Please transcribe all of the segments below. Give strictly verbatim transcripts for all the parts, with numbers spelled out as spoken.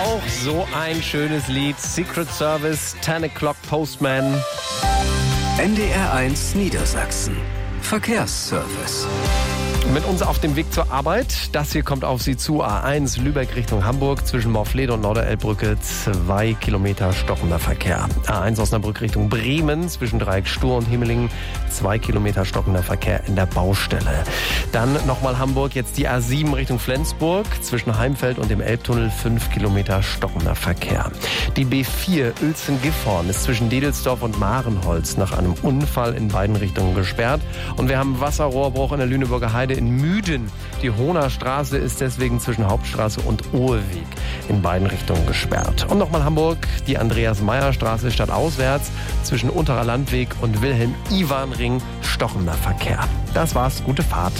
auch so ein schönes Lied. Secret Service, ten o'clock Postman. N D R eins Niedersachsen. Verkehrsservice. Mit uns auf dem Weg zur Arbeit. Das hier kommt auf Sie zu. A eins Lübeck Richtung Hamburg zwischen Morflede und Norderelbbrücke. Zwei Kilometer stockender Verkehr. A eins Osnabrück Richtung Bremen zwischen Dreieck Stur und Himmelingen. Zwei Kilometer stockender Verkehr in der Baustelle. Dann nochmal Hamburg. Jetzt die A sieben Richtung Flensburg zwischen Heimfeld und dem Elbtunnel. Fünf Kilometer stockender Verkehr. Die B vier Uelzen-Gifhorn ist zwischen Dedelsdorf und Marenholz nach einem Unfall in beiden Richtungen gesperrt. Und wir haben Wasserrohrbruch in der Lüneburger Heide in Müden. Die Hohner Straße ist deswegen zwischen Hauptstraße und Ohlweg in beiden Richtungen gesperrt. Und nochmal Hamburg, die Andreas-Meyer-Straße stadtauswärts zwischen Unterer Landweg und Wilhelm-Iwan-Ring stockender Verkehr. Das war's, gute Fahrt.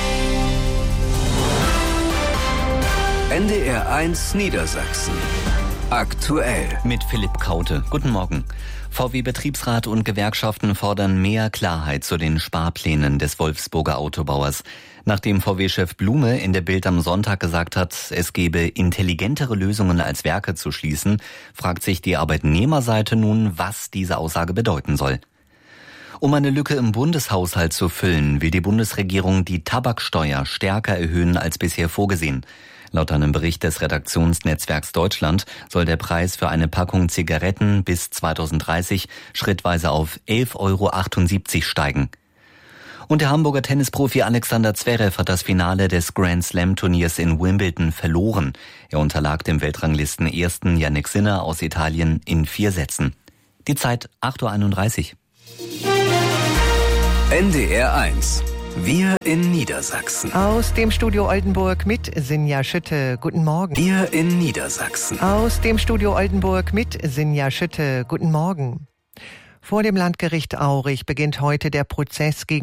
N D R eins Niedersachsen. Aktuell. Mit Philipp Kaute. Guten Morgen. V W-Betriebsrat und Gewerkschaften fordern mehr Klarheit zu den Sparplänen des Wolfsburger Autobauers. Nachdem V W-Chef Blume in der Bild am Sonntag gesagt hat, es gebe intelligentere Lösungen als Werke zu schließen, fragt sich die Arbeitnehmerseite nun, was diese Aussage bedeuten soll. Um eine Lücke im Bundeshaushalt zu füllen, will die Bundesregierung die Tabaksteuer stärker erhöhen als bisher vorgesehen. Laut einem Bericht des Redaktionsnetzwerks Deutschland soll der Preis für eine Packung Zigaretten bis zweitausenddreißig schrittweise auf elf Euro achtundsiebzig steigen. Und der Hamburger Tennisprofi Alexander Zverev hat das Finale des Grand Slam Turniers in Wimbledon verloren. Er unterlag dem Weltranglisten-Ersten Jannik Sinner aus Italien in vier Sätzen. Die Zeit acht Uhr einunddreißig. N D R eins. Wir in Niedersachsen. Aus dem Studio Oldenburg mit Sinja Schütte. Guten Morgen. Wir in Niedersachsen. Aus dem Studio Oldenburg mit Sinja Schütte. Guten Morgen. Vor dem Landgericht Aurich beginnt heute der Prozess gegen